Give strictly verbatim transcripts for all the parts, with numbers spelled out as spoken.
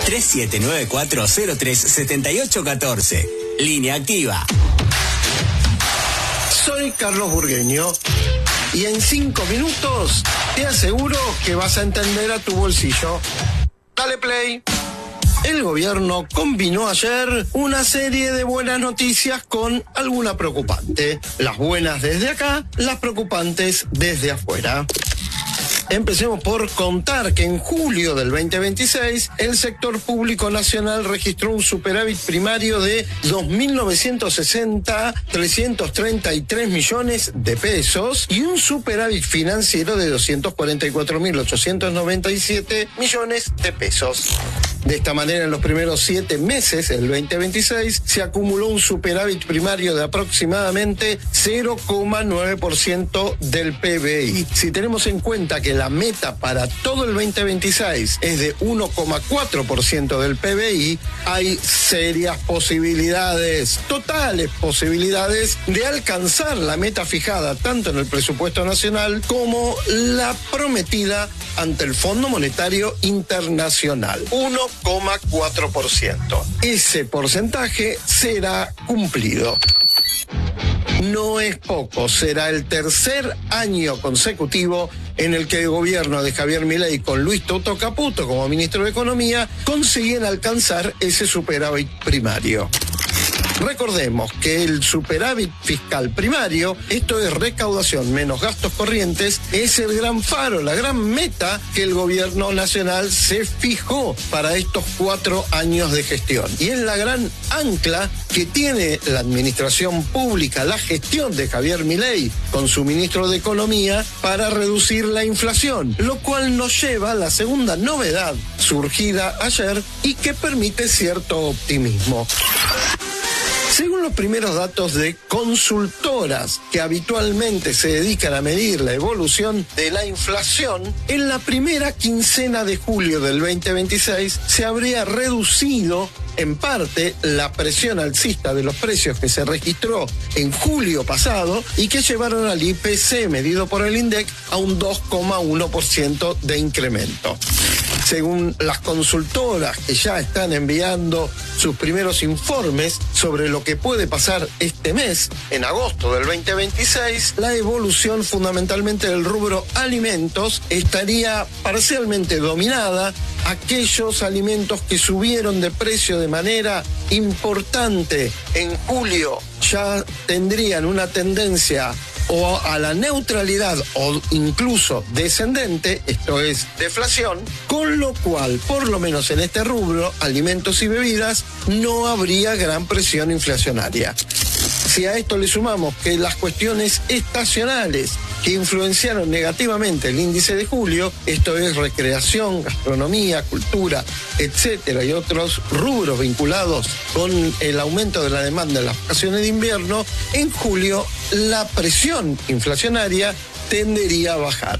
tres siete nueve cuatro cero tres siete ocho uno cuatro. Línea activa. Soy Carlos Burgueño y en cinco minutos te aseguro que vas a entender a tu bolsillo. Dale play. El gobierno combinó ayer una serie de buenas noticias con alguna preocupante. Las buenas desde acá, las preocupantes desde afuera. Empecemos por contar que en julio del veinte veintiséis el sector público nacional registró un superávit primario de dos mil novecientos sesenta mil trescientos treinta y tres millones de pesos y un superávit financiero de doscientos cuarenta y cuatro mil ochocientos noventa y siete millones de pesos. De esta manera, en los primeros siete meses del veinte veintiséis se acumuló un superávit primario de aproximadamente cero coma nueve por ciento del P B I. Si tenemos en cuenta que la meta para todo el veinte veintiséis es de uno coma cuatro por ciento del P B I, hay serias posibilidades, totales posibilidades de alcanzar la meta fijada tanto en el presupuesto nacional como la prometida ante el Fondo Monetario Internacional, uno coma cuatro por ciento. Ese porcentaje será cumplido. No es poco, será el tercer año consecutivo en el que el gobierno de Javier Milei con Luis Toto Caputo como ministro de Economía consiguen alcanzar ese superávit primario. Recordemos que el superávit fiscal primario, esto es recaudación menos gastos corrientes, es el gran faro, la gran meta que el gobierno nacional se fijó para estos cuatro años de gestión. Y es la gran ancla que tiene la administración pública, la gestión de Javier Milei con su ministro de Economía para reducir la inflación, lo cual nos lleva a la segunda novedad surgida ayer y que permite cierto optimismo. Según los primeros datos de consultoras que habitualmente se dedican a medir la evolución de la inflación, en la primera quincena de julio del veinte veintiséis se habría reducido en parte la presión alcista de los precios que se registró en julio pasado y que llevaron al I P C medido por el INDEC a un dos coma uno por ciento de incremento. Según las consultoras que ya están enviando sus primeros informes sobre lo que puede pasar este mes, en agosto del veinte veintiséis, la evolución fundamentalmente del rubro alimentos estaría parcialmente dominada. Aquellos alimentos que subieron de precio de manera importante en julio ya tendrían una tendencia o a la neutralidad o incluso descendente, esto es deflación, con lo cual, por lo menos en este rubro, alimentos y bebidas, no habría gran presión inflacionaria. Si a esto le sumamos que las cuestiones estacionales que influenciaron negativamente el índice de julio, esto es recreación, gastronomía, cultura, etcétera, y otros rubros vinculados con el aumento de la demanda en las vacaciones de invierno, en julio la presión inflacionaria tendería a bajar.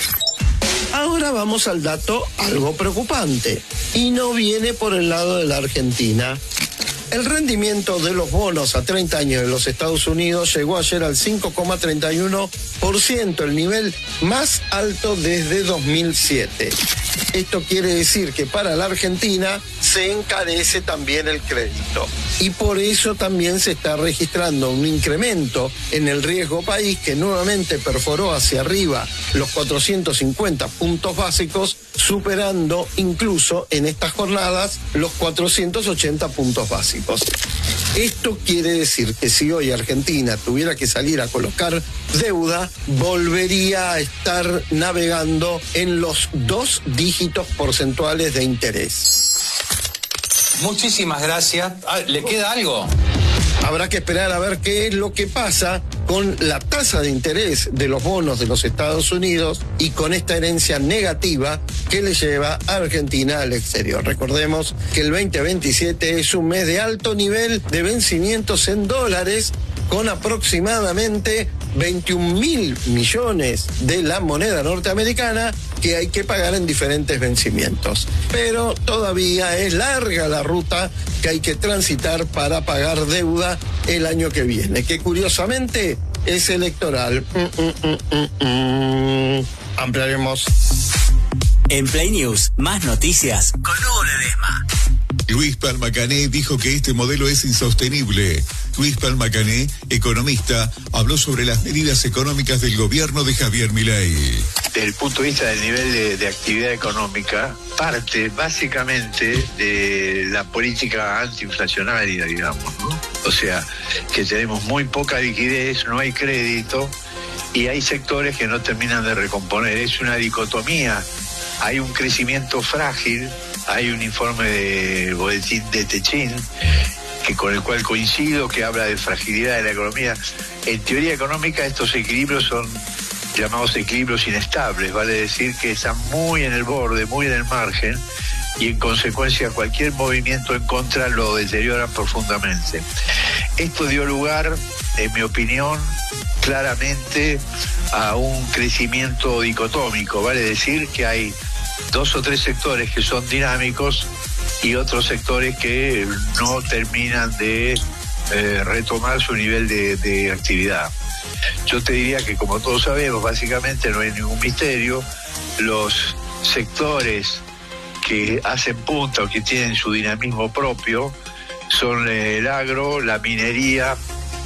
Ahora vamos al dato algo preocupante, y no viene por el lado de la Argentina. El rendimiento de los bonos a treinta años de los Estados Unidos llegó ayer al cinco coma treinta y uno por ciento, el nivel más alto desde dos mil siete. Esto quiere decir que para la Argentina se encarece también el crédito. Y por eso también se está registrando un incremento en el riesgo país que nuevamente perforó hacia arriba los cuatrocientos cincuenta puntos básicos, superando incluso en estas jornadas los cuatrocientos ochenta puntos básicos. Esto quiere decir que si hoy Argentina tuviera que salir a colocar deuda, volvería a estar navegando en los dos dígitos porcentuales de interés. Muchísimas gracias. Ah, ¿le queda algo? Habrá que esperar a ver qué es lo que pasa con la tasa de interés de los bonos de los Estados Unidos y con esta herencia negativa que le lleva a Argentina al exterior. Recordemos que el veinte veintisiete es un mes de alto nivel de vencimientos en dólares, con aproximadamente veintiún mil millones de la moneda norteamericana que hay que pagar en diferentes vencimientos. Pero todavía es larga la ruta que hay que transitar para pagar deuda el año que viene, que curiosamente es electoral. Mm, mm, mm, mm, mm. Ampliaremos. En Play News, más noticias con Hugo Ledesma. Luis Palma Cané dijo que este modelo es insostenible. Luis Palma Cané, economista, habló sobre las medidas económicas del gobierno de Javier Milei. Desde el punto de vista del nivel de, de actividad económica, parte básicamente de la política antiinflacionaria, digamos, ¿no? O sea, que tenemos muy poca liquidez, no hay crédito y hay sectores que no terminan de recomponer. Es una dicotomía. Hay un crecimiento frágil, hay un informe de boletín de Techín, que con el cual coincido, que habla de fragilidad de la economía. En teoría económica estos equilibrios son llamados equilibrios inestables, vale decir que están muy en el borde, muy en el margen, y en consecuencia cualquier movimiento en contra lo deterioran profundamente. Esto dio lugar, en mi opinión, claramente a un crecimiento dicotómico, vale decir que hay dos o tres sectores que son dinámicos y otros sectores que no terminan de eh, retomar su nivel de, de actividad. Yo te diría que, como todos sabemos, básicamente no hay ningún misterio, los sectores que hacen punta o que tienen su dinamismo propio son el agro, la minería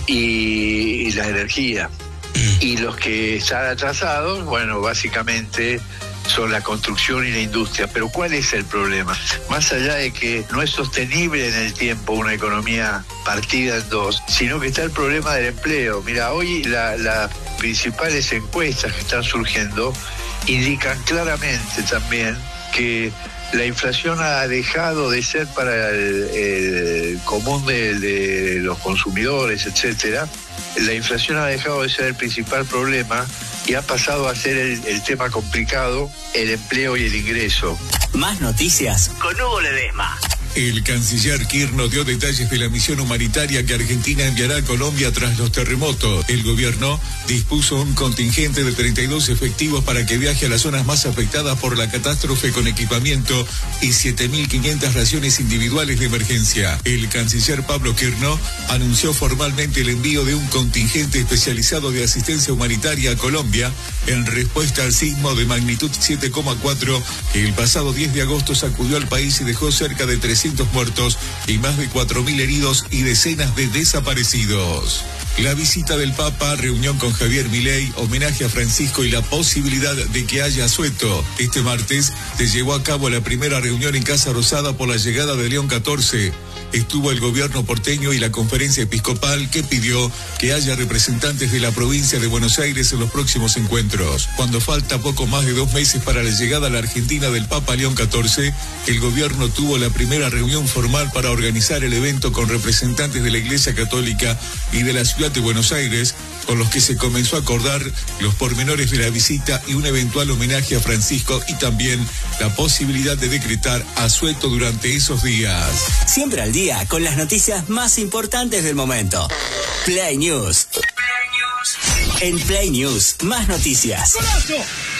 y, y la energía. Y los que están atrasados, bueno, básicamente son la construcción y la industria. Pero ¿cuál es el problema? Más allá de que no es sostenible en el tiempo una economía partida en dos, sino que está el problema del empleo. Mira, hoy la, las principales encuestas que están surgiendo indican claramente también que la inflación ha dejado de ser para el, el común de, de los consumidores, etcétera. La inflación ha dejado de ser el principal problema y ha pasado a ser el, el tema complicado, el empleo y el ingreso. Más noticias con Hugo Ledesma. El canciller Kirchner dio detalles de la misión humanitaria que Argentina enviará a Colombia tras los terremotos. El gobierno dispuso un contingente de treinta y dos efectivos para que viaje a las zonas más afectadas por la catástrofe con equipamiento y siete mil quinientas raciones individuales de emergencia. El canciller Pablo Kirchner anunció formalmente el envío de un contingente especializado de asistencia humanitaria a Colombia en respuesta al sismo de magnitud siete coma cuatro que el pasado diez de agosto sacudió al país y dejó cerca de trescientos muertos y más de cuatro mil heridos y decenas de desaparecidos. La visita del Papa, reunión con Javier Milei, homenaje a Francisco y la posibilidad de que haya asueto. Este martes se llevó a cabo la primera reunión en Casa Rosada por la llegada de León catorce. Estuvo el gobierno porteño y la conferencia episcopal que pidió que haya representantes de la provincia de Buenos Aires en los próximos encuentros. Cuando falta poco más de dos meses para la llegada a la Argentina del Papa León catorce, el gobierno tuvo la primera reunión formal para organizar el evento con representantes de la Iglesia Católica y de la ciudad de Buenos Aires, con los que se comenzó a acordar los pormenores de la visita y un eventual homenaje a Francisco y también la posibilidad de decretar asueto durante esos días. Siempre al día con las noticias más importantes del momento. Play News. Play News. En Play News, más noticias. ¡Golazo!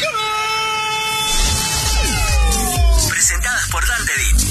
Presentadas por Dante Dit.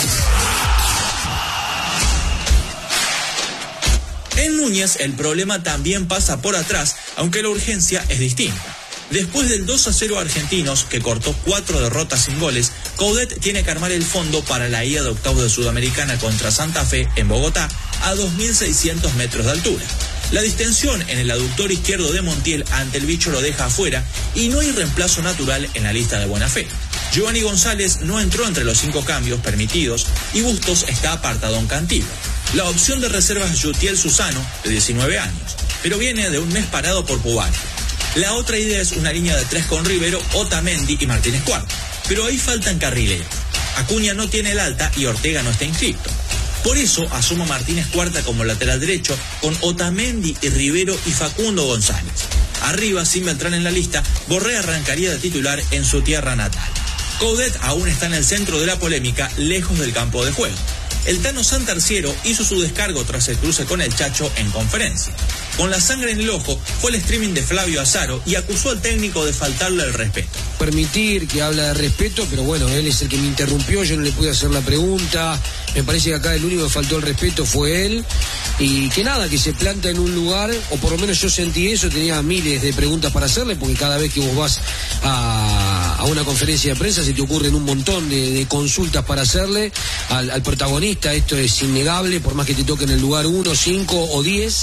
En Núñez el problema también pasa por atrás, aunque la urgencia es distinta. Después del dos a cero a Argentinos, que cortó cuatro derrotas sin goles, Coudet tiene que armar el fondo para la ida de octavos de Sudamericana contra Santa Fe en Bogotá a dos mil seiscientos metros de altura. La distensión en el aductor izquierdo de Montiel ante el bicho lo deja afuera y no hay reemplazo natural en la lista de buena fe. Giovanni González no entró entre los cinco cambios permitidos y Bustos está apartado en Cantilo. La opción de reserva es Yutiel Susano, de diecinueve años, pero viene de un mes parado por pubalgia. La otra idea es una línea de tres con Rivero, Otamendi y Martínez Cuarto, pero ahí faltan carrileros. Acuña no tiene el alta y Ortega no está inscrito. Por eso asuma Martínez Cuarta como lateral derecho con Otamendi y Rivero y Facundo González. Arriba, sin Beltrán en la lista, Borré arrancaría de titular en su tierra natal. Coudet aún está en el centro de la polémica, lejos del campo de juego. El Tano Santarciero hizo su descargo tras el cruce con el Chacho en conferencia. Con la sangre en el ojo, fue el streaming de Flavio Azaro y acusó al técnico de faltarle el respeto. Permitir que habla de respeto, pero bueno, él es el que me interrumpió, yo no le pude hacer la pregunta. Me parece que acá el único que faltó el respeto fue él. Y que nada, que se planta en un lugar, o por lo menos yo sentí eso, tenía miles de preguntas para hacerle, porque cada vez que vos vas a, a una conferencia de prensa se te ocurren un montón de, de consultas para hacerle al, al protagonista. Esto es innegable, por más que te toque en el lugar uno, cinco o diez.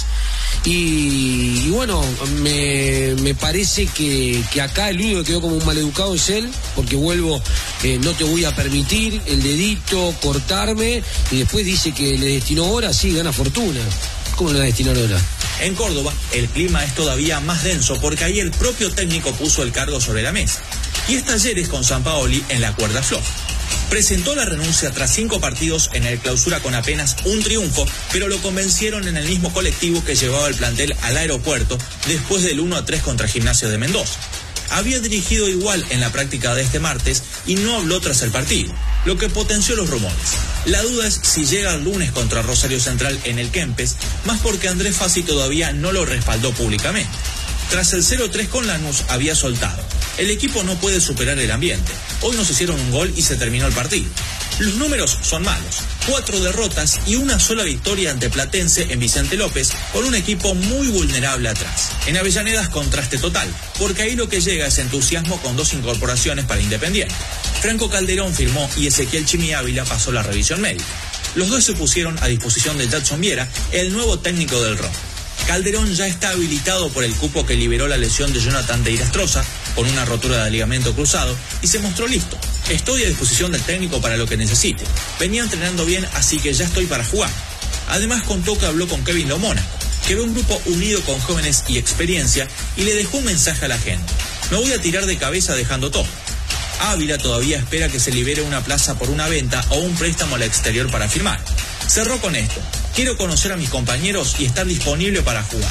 Y, y bueno, me, me parece que, que acá el único que quedó como un maleducado es él, porque vuelvo, eh, no te voy a permitir el dedito, cortarme, y después dice que le destinó hora, sí, gana fortuna. ¿Cómo le va a destinar hora? En Córdoba, el clima es todavía más denso porque ahí el propio técnico puso el cargo sobre la mesa. Y es Talleres con Sampaoli en la cuerda floja. Presentó la renuncia tras cinco partidos en el Clausura con apenas un triunfo, pero lo convencieron en el mismo colectivo que llevaba el plantel al aeropuerto después del uno a tres contra Gimnasia de Mendoza. Había dirigido igual en la práctica de este martes y no habló tras el partido, lo que potenció los rumores. La duda es si llega el lunes contra Rosario Central en el Kempes, más porque Andrés Fassi todavía no lo respaldó públicamente. Tras el cero tres con Lanús había soltado. El equipo no puede superar el ambiente. Hoy nos hicieron un gol y se terminó el partido. Los números son malos. Cuatro derrotas y una sola victoria ante Platense en Vicente López, con un equipo muy vulnerable atrás. En Avellaneda es contraste total, porque ahí lo que llega es entusiasmo con dos incorporaciones para Independiente. Franco Calderón firmó y Ezequiel Chimi Ávila pasó la revisión médica. Los dos se pusieron a disposición de Jadson Viera, el nuevo técnico del Rojo. Calderón ya está habilitado por el cupo que liberó la lesión de Jonathan de Irastroza, con una rotura de ligamento cruzado, y se mostró listo. Estoy a disposición del técnico para lo que necesite. Venía entrenando bien, así que ya estoy para jugar. Además contó que habló con Kevin Lo Mónaco, que ve un grupo unido con jóvenes y experiencia, y le dejó un mensaje a la gente. Me voy a tirar de cabeza dejando todo. Ávila todavía espera que se libere una plaza por una venta o un préstamo al exterior para firmar. Cerró con esto. Quiero conocer a mis compañeros y estar disponible para jugar.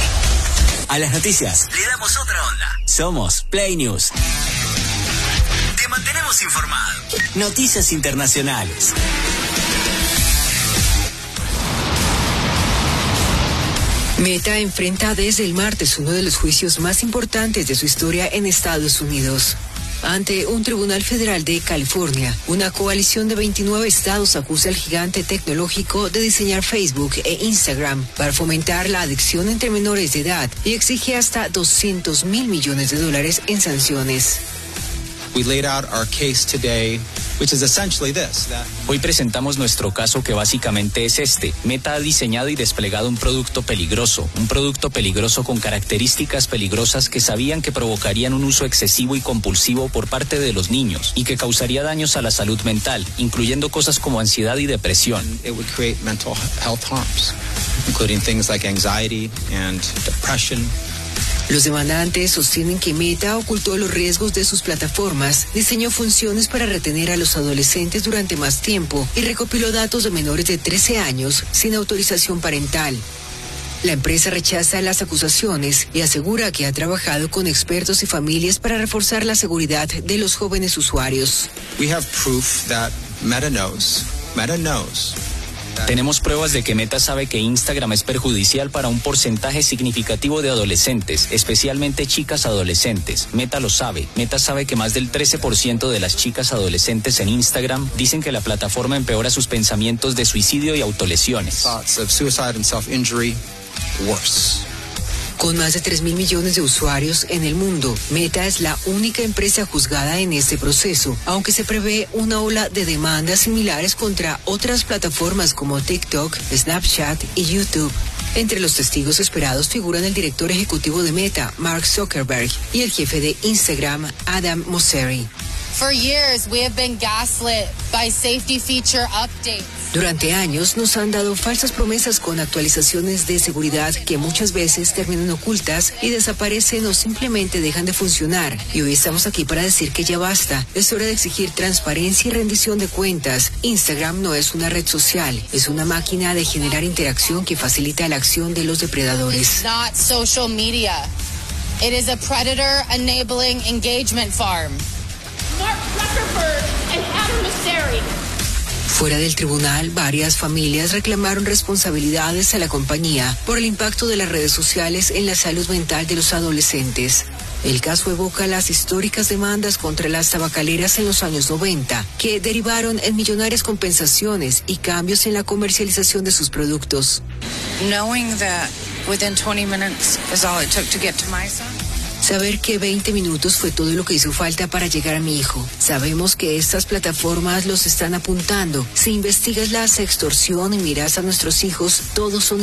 A las noticias le damos otra onda. Somos Play News. Te mantenemos informado. Noticias internacionales. Meta enfrenta desde el martes uno de los juicios más importantes de su historia en Estados Unidos. Ante un tribunal federal de California, una coalición de veintinueve estados acusa al gigante tecnológico de diseñar Facebook e Instagram para fomentar la adicción entre menores de edad y exige hasta doscientos mil millones de dólares en sanciones. We laid out our case today, which is essentially this. Hoy presentamos nuestro caso, que básicamente es este. Meta ha diseñado y desplegado un producto peligroso, un producto peligroso con características peligrosas que sabían que provocarían un uso excesivo y compulsivo por parte de los niños y que causaría daños a la salud mental, incluyendo cosas como ansiedad y depresión. It would create mental health harms, including things like anxiety and depression. Los demandantes sostienen que Meta ocultó los riesgos de sus plataformas, diseñó funciones para retener a los adolescentes durante más tiempo y recopiló datos de menores de trece años sin autorización parental. La empresa rechaza las acusaciones y asegura que ha trabajado con expertos y familias para reforzar la seguridad de los jóvenes usuarios. We have proof that Meta knows. Meta knows. Tenemos pruebas de que Meta sabe que Instagram es perjudicial para un porcentaje significativo de adolescentes, especialmente chicas adolescentes. Meta lo sabe. Meta sabe que más del trece por ciento de las chicas adolescentes en Instagram dicen que la plataforma empeora sus pensamientos de suicidio y autolesiones. Thoughts of suicide and self-injury worse. Con más de tres mil millones de usuarios en el mundo, Meta es la única empresa juzgada en este proceso, aunque se prevé una ola de demandas similares contra otras plataformas como TikTok, Snapchat y YouTube. Entre los testigos esperados figuran el director ejecutivo de Meta, Mark Zuckerberg, y el jefe de Instagram, Adam Mosseri. For years, we have been gaslit by safety feature updates. Durante años nos han dado falsas promesas con actualizaciones de seguridad que muchas veces terminan ocultas y desaparecen o simplemente dejan de funcionar. Y hoy estamos aquí para decir que ya basta. Es hora de exigir transparencia y rendición de cuentas. Instagram no es una red social, es una máquina de generar interacción que facilita la acción de los depredadores. It's not social media. It is a predator enabling engagement farm. Mark Zuckerberg and Adam Mosseri. Fuera del tribunal, varias familias reclamaron responsabilidades a la compañía por el impacto de las redes sociales en la salud mental de los adolescentes. El caso evoca las históricas demandas contra las tabacaleras en los años noventa, que derivaron en millonarias compensaciones y cambios en la comercialización de sus productos. Knowing that within twenty minutes is all it took to get to my son. Saber que veinte minutos fue todo lo que hizo falta para llegar a mi hijo. Sabemos que estas plataformas los están apuntando. Si investigas la sextorsión y miras a nuestros hijos, todos son